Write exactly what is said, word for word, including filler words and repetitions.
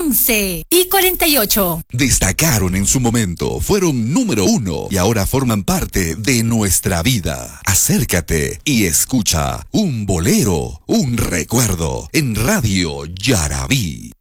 once y cuarenta y ocho. Destacaron en su momento, fueron número uno y ahora forman parte de nuestra vida. Acércate y escucha un bolero, un recuerdo en Radio Yarabí.